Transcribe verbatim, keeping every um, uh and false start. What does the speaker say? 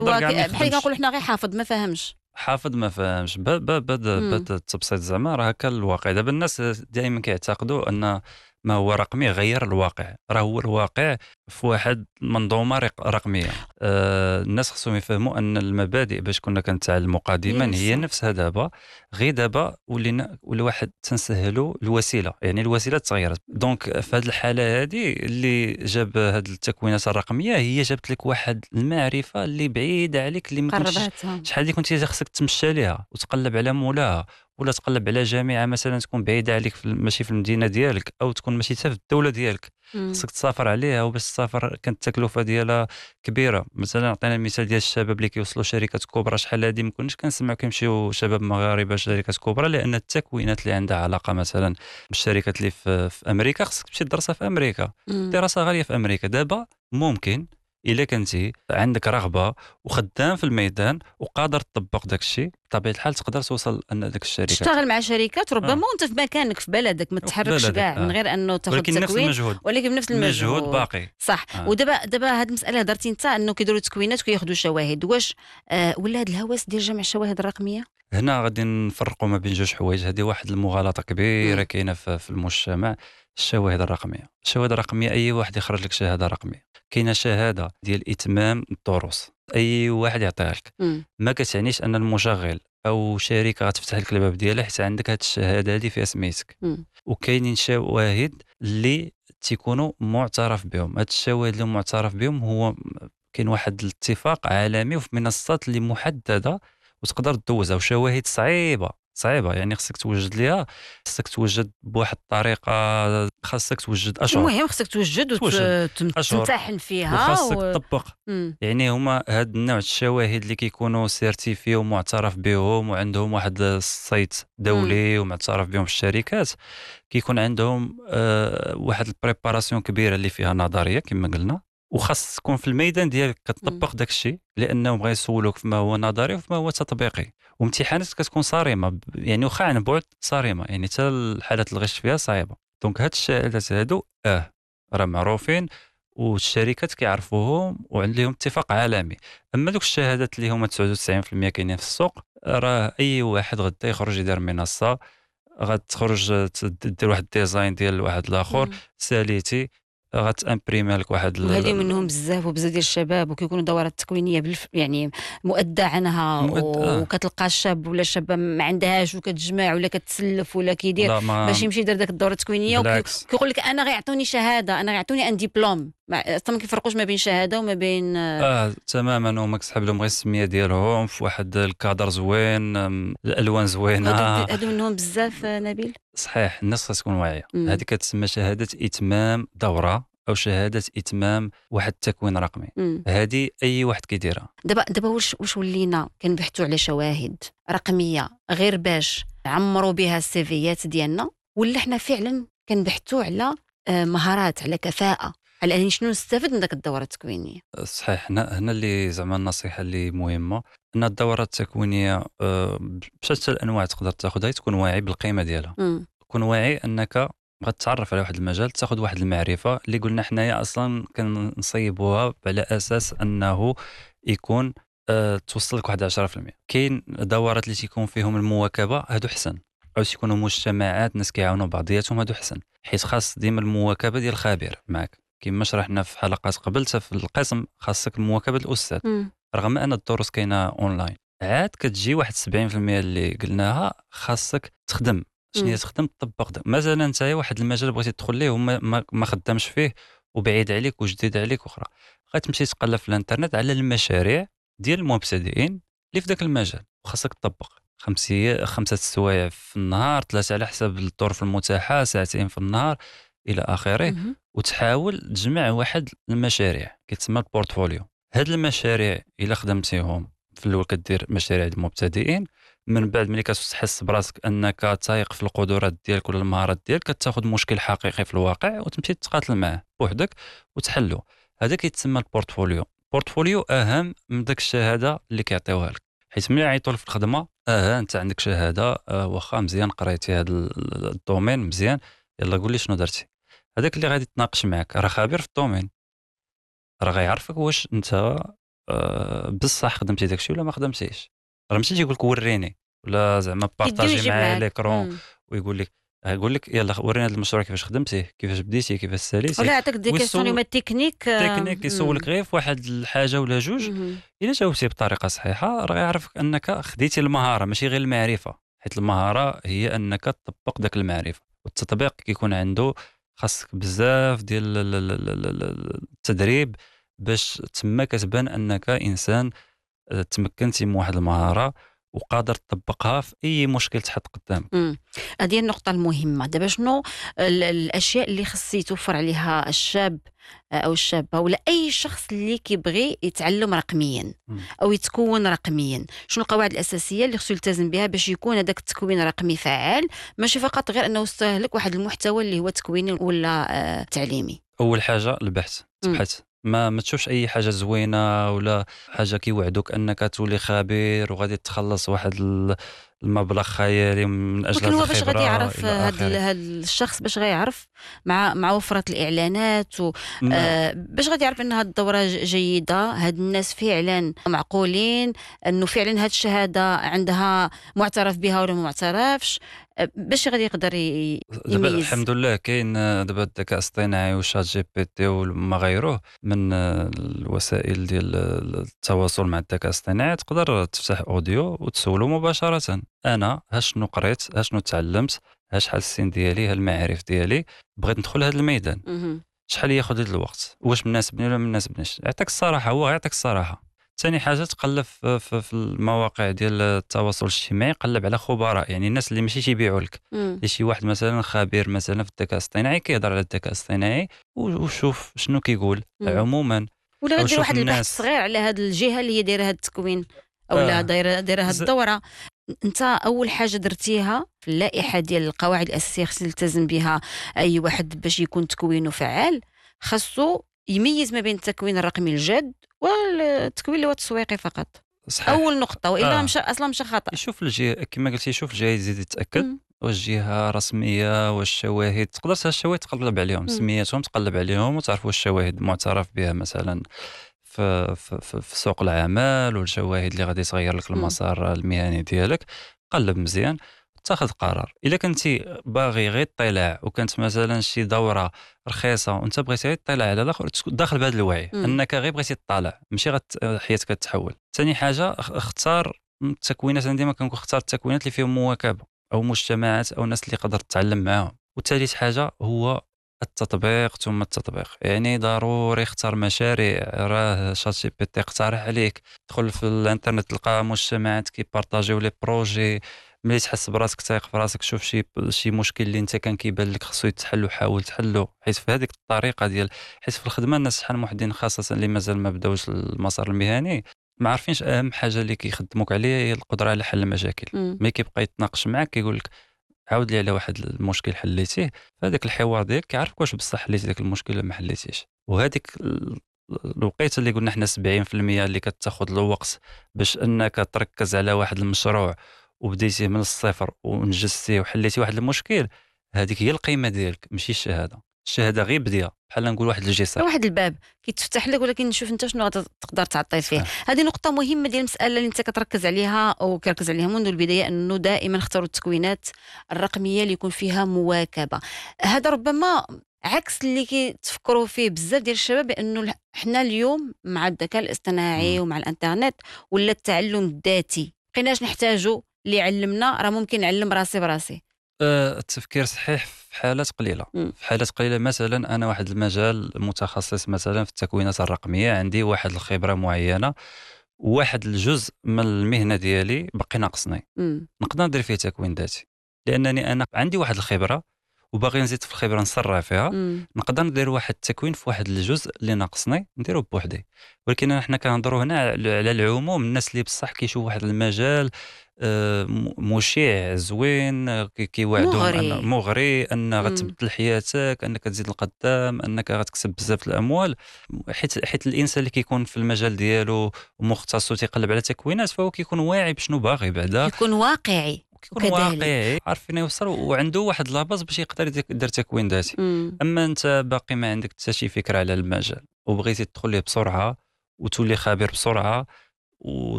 بحال كنقولوا حنا غير حافظ ما فاهمش حافظ ما فاهمش بدا بدا بدا التبسيط زعما راه هكا الواقع. دابا الناس دائما كيعتقدوا ان ما هو رقمي غير الواقع، راه هو الواقع في واحد المنظومه رقميه. آه الناس خصهم يفهموا ان المبادئ باش كنا كنتعلموا قديما هي نفسها دابا، غير دابا ولينا ولا واحد تنسهلوا الوسيله، يعني الوسيله تغيرت. دونك في هذه الحاله هذه اللي جاب هذه التكوينات الرقميه هي جابت لك واحد المعرفه اللي بعيده عليك، اللي ما كنتش شحال اللي كنتي خصك تمشى ليها وتقلب على مولاها، ولا تقلب على جامعه مثلا تكون بعيده عليك في ماشي في المدينه ديالك، او تكون ماشي حتى في الدوله ديالك خصك تسافر عليها، وباش تسافر كانت التكلفه ديالها كبيره. مثلا عطينا المثال ديال الشباب اللي كيوصلوا شركات كبرى، شحال هذه ما كناش كنسمعوا كيمشيو شباب مغاربه شركات كبرى، لان التكوينات اللي عندها علاقه مثلا بالشركات اللي في, في امريكا خصك تمشي تدرسها في امريكا، دراسه غاليه في امريكا. دابا ممكن الا كنتي عندك رغبه وخدام في الميدان وقادر تطبق داك الشيء، بطبيعه الحال تقدر توصل ان داك الشركات تشتغل مع شركات ربما آه. وانت في مكانك في بلدك ما تتحركش كاع آه. من غير انه تاخذ تكوين، ولكن بنفس المجهود, المجهود باقي صح آه. ودابا دابا هذه المساله هضرتي انت انه كيديروا تكوينات وكياخذوا شواهد، واش آه ولا هذا الهوس ديال جمع الشواهد الرقميه؟ هنا غادي نفرقوا ما بين جوج حوايج. هذه واحد المغالطه كبيره كاينه في, في المجتمع. الشواهد الرقميه الشواهد الرقميه اي واحد يخرج لك شهاده رقميه، كاينه شهاده ديال اتمام الدروس اي واحد يعطيها لك، ما كتعنيش ان المشغل او شركه غتفتح لك الباب ديالها حيت عندك هذه الشهاده هذه فيها سميتك. وكاينين شواهد اللي تيكونوا معترف بهم. هاد الشواهد اللي معترف بهم هو كاين واحد الاتفاق عالمي وفي منصات اللي محدده وتقدر تدوزها، وشواهد صعيبه صعيبه يعني خصك توجد ليها، خصك توجد بواحد الطريقه، خصك توجد اشهر. المهم خصك توجد وتمتحن فيها وخاصك و... تطبق. مم. يعني هما هاد النوع الشواهد اللي كيكونوا سيرتيفي ومعترف بهم وعندهم واحد السايت دولي مم. ومعترف بهم في الشركات، كيكون عندهم آه واحد البريباراسيون كبيره اللي فيها نظريه كما قلنا، وخاص تكون في الميدان ديالك كتطبق داك الشيء، لانه بغا يسولوك فيما هو نظري وفيما هو تطبيقي. وامتحانات كتكون صارمه يعني واخا عن بعد صارمه، يعني حتى الحالات الغش فيها صعيبه. دونك هاد الشهادات هادو اه راه معروفين والشركات كيعرفوهم وعندهم اتفاق عالمي. اما دوك الشهادات اللي هما تسعة وتسعين بالمئة كاينين في السوق، راه اي واحد غدا يخرج يدير منصه، غتخرج دير واحد الديزاين ديال واحد الاخر ساليتي غتامبريمي لك واحد. وهذه منهم بزاف وبزاف ديال الشباب وكيكونوا دورات تكوينيه بالف... يعني مؤدى عنها مؤدى. وكتلقى الشاب ولا الشابه ما عندهاش وكتجمع ولا كتسلف ولا كيدير ما... باش يمشي يدير داك الدوره التكوينيه وكيقول لك انا غيعطوني شهاده، انا غيعطوني ان ديبلوم. اصلا ما كيفرقوش ما بين شهاده وما بين اه تماما. وما كتسحب لهم غير السميه ديالهم في واحد الكادر زوين، الالوان زوينه. هادو منهم بزاف نبيل. صحيح الناس خاص تكون واعيه. هذه كتسمى شهاده اتمام دوره او شهاده اتمام واحد التكوين رقمي. هذه اي واحد كيديرها. دابا دابا واش واش ولينا كنبحثوا على شواهد رقميه غير باش نعمروا بها السيفيات ديالنا، ولا حنا فعلا كنبحثوا على مهارات، على كفاءه، على يعني شنو نستفد من داك الدوره التكوينيه؟ صحيح. هنا هنا اللي زعما النصيحه اللي مهمه ان الدوره التكوينيه بشتى الانواع تقدر تاخذها، تكون واعي بالقيمه ديالها. تكون واعي انك غتتعرف على واحد المجال، تاخذ واحد المعرفه اللي قلنا حنايا اصلا كنصيبوها على اساس انه يكون أه توصل لك واحد عشرة بالمئة. كاين دورات اللي تيكون فيهم المواكبه، هادو حسن، او تيكونوا مجتمعات ناس كيعاونوا بعضياتهم، هادو حسن، حيت خاص ديما المواكبه ديال الخبير معك كما شرحنا في حلقات قبل. في القسم خاصك مواكبه الاستاذ م. رغم ان الدروس كاينه اونلاين، عاد كتجي واحد سبعين بالمئة اللي قلناها خاصك تخدم. شنو هي تخدم؟ تطبق. مثلا انت واحد المجال بغيتي تدخل ليه وما ما, ما خدامش فيه وبعيد عليك وجديد عليك واخرى، غتمشي تقلب في الانترنت على المشاريع ديال المبتدئين اللي في ذاك المجال وخاصك تطبق. خمسة خمسة سوايع في النهار، ثلاثة على حسب الظروف المتاحة، ساعتين في النهار الى اخره، وتحاول تجمع واحد المشاريع كيتسمى البورتفوليو. هاد المشاريع الا خدمتيهم في الاول كدير مشاريع المبتدئين، من بعد ملي كتحس براسك انك تايق في القدرات ديالك ولا المهارات ديالك، كتاخذ مشكل حقيقي في الواقع وتمشي تقاتل معاه بوحدك وتحلو. هذا كيتسمى البورتفوليو. البورتفوليو اهم من داك الشهاده اللي كيعطيوها لك، حيت ملي عيطوا في الخدمه اه انت عندك شهاده آه واخا مزيان قريتي هذا الدومين مزيان، يلا قول لي شنو درتي. هذاك اللي غادي يتناقش معك راه خبير في الدومين، راه غيعرفك واش انت أه بصح خدمتي داكشي ولا ما خدمتيش، راه ماشي تيقول لك وريني ولا زعما بارطاجي معايا ليكرون ويقول لك يقول لك يلا ورينا هذا المشروع كيفاش خدمتيه، كيفاش بديتي، كيفاش ساليتي، ولا يعطيك دي كيسيون اللي تكنيك تكنيك يسولك غير في واحد الحاجه ولا جوج. الا جاوبتي بطريقه صحيحه راه يعرف انك خديتي المهاره ماشي غير المعرفه، حيت المهاره هي انك تطبق ذاك المعرفه، والتطبيق كيكون عنده خاصك بزاف ديال التدريب باش تما كتبان انك انسان تمكنتي من واحد المهاره وقادر تطبقها في اي مشكل تحط قدامك. هذه النقطه المهمه. دابا شنو الاشياء اللي خص يتوفر عليها الشاب او الشابه ولا اي شخص اللي كيبغي يتعلم رقميا او يتكون رقميا؟ شنو القواعد الاساسيه اللي خصو يلتزم بها باش يكون هذاك التكوين الرقمي فعال، ماشي فقط غير انه يستهلك واحد المحتوى اللي هو تكويني ولا تعليمي؟ اول حاجه البحث، تبحث، ما ما تشوفش اي حاجه زوينه ولا حاجه كيوعدوك انك تولي خبير وغادي تخلص واحد المبلغ خيالي من اجل الخبره. هو باش غادي يعرف هذا الشخص، باش غيعرف مع مع وفره الاعلانات و آه باش غادي يعرف ان هذه الدوره جيده، هاد الناس فعلا معقولين، انه فعلا هاد الشهاده عندها معترف بها ولا ما معترفش، باش غادي يقدر يميز. دابا الحمد لله كاين دابا الذكاء الاصطناعي وشات جي بي تي وما غيره من الوسائل ديال التواصل مع الذكاء الاصطناعي، تقدر تفتح اوديو وتسولو مباشره انا ها شنو قريت، ها شنو تعلمت، ها شحال السن ديالي، ها المعارف ديالي، بغيت ندخل هذا الميدان، شحال ياخذ هذا الوقت، واش مناسبني ولا ما مناسبنيش. يعطيك الصراحه، هو يعطيك الصراحه. ثاني حاجه تقلب في, في, في المواقع ديال التواصل الاجتماعي، قلب على خبراء، يعني الناس اللي ماشي تيبيعوا لك، اللي شي واحد مثلا خبير مثلا في الذكاء الاصطناعي كيهضر على الذكاء الاصطناعي وشوف شنو كيقول عموما. ولا غدير واحد البحث صغير على هذه الجهه اللي هي دايره هذا التكوين او لا آه. دايره دايره هذه الدوره. انت اول حاجه درتيها في اللائحه ديال القواعد الاساسيه خص يلتزم بها اي واحد باش يكون تكوينه فعال، خاصو يميز ما بين التكوين الرقمي الجاد والتكوين اللي هو التسويقي فقط. صحيح. اول نقطه، والا آه. مشى اصلا مشى خطا. يشوف الجهه كما قلتي، يشوف الجهه يزيد يتاكد م. واش جهه رسميه، واش الشواهد تقدر الشواهد تقلب عليهم، سميتهم تقلب عليهم وتعرف واش الشواهد معترف بها مثلا في, في, في, في سوق العمل، والشواهد اللي غادي تغير لك المسار المهني ديالك. قلب مزيان تاخذ قرار. الا كنتي باغي غير اطلاع وكانت مثلا شي دوره رخيصه وانت بغيتي غير تطلع على الاخر، داخل بهذا الوعي م. انك غير بغيتي تطالع ماشي غير حياتك تتحول. ثاني حاجه اختار التكوينات. انا ديما كنقول اختار التكوينات اللي فيهم مواكبه او مجتمعات او ناس اللي قدر تتعلم معاهم. وثالث حاجه هو التطبيق ثم التطبيق، يعني ضروري اختار مشاريع. راه شات جي بي تي اقترح عليك، دخل في الانترنت تلقى مجتمعات كيبارطاجيو لي بروجي، ملي تحس براسك تايق في راسك شوف شي شي مشكل اللي انت كان كيبان لك خصو يتحل وحاول تحلو. حيت في هذيك الطريقه ديال حيت في الخدمه الناس شحال من وحدين خاصه اللي مازال ما بداوش المسار المهني ما عارفينش اهم حاجه اللي كيخدموك عليها هي القدره على حل المشاكل. ملي كيبقى يتناقش معاك كيقول لك عاود لي على واحد المشكل حليتيه، فهذاك الحوار ديالك كيعرفك واش بصح حليتي داك المشكل ولا ما حليتيش. وهذيك الوقيته اللي قلنا حنا سبعين بالمئة اللي كتاخذ الوقت باش انك تركز على واحد المشروع وبديتي من الصفر ونجزتي وحليتي واحد المشكل، هذيك هي القيمه ديالك ماشي الشهاده. الشهاده غير بديه، بحال نقول واحد الجسر، واحد الباب كيتفتح لك، ولكن نشوف انت شنو تقدر تعطي فيه. هذه نقطه مهمه ديال المساله اللي انت كتركز عليها او كركز عليها منذ البدايه، انه دائما اختاروا التكوينات الرقميه اللي يكون فيها مواكبه. هذا ربما عكس اللي كيتفكروا فيه بزاف ديال الشباب، بانه حنا اليوم مع الذكاء الاصطناعي م. ومع الانترنت ولا التعلم الذاتي بقيناش نحتاجوا اللي يعلمنا، راه ممكن نعلم راسي براسي. أه التفكير صحيح في حالات قليله. م. في حالات قليله مثلا انا واحد المجال متخصص مثلا في التكوينات الرقميه، عندي واحد الخبره معينه، واحد الجزء من المهنه ديالي باقي ناقصني، نقدر ندير فيه تكوين ذاتي لانني انا عندي واحد الخبره وباغي نزيد في الخبره نسرع فيها. مم. نقدر ندير واحد التكوين في واحد الجزء اللي ناقصني نديرو بوحدي. ولكن احنا كنهضروا هنا على العموم، الناس اللي بصح كيشوف واحد المجال مشيع زوين كيوعدوا مغري ان مغري ان غتبدل حياتك، انك تزيد القدام، انك غتكسب بزاف الاموال. حيت حيت الانسان اللي كيكون في المجال ديالو ومختص وتيقلب على تكوينات فهو كيكون واعي بشنو باغي بعدا، كيكون واقعي كيكون واقعي عارف فين يوصل وعنده واحد لاباز باش يقدر يدير تكوين ذاتي. اما انت باقي ما عندك حتى شي فكره على المجال وبغيتي تدخل ليه بسرعه وتولي خبير بسرعه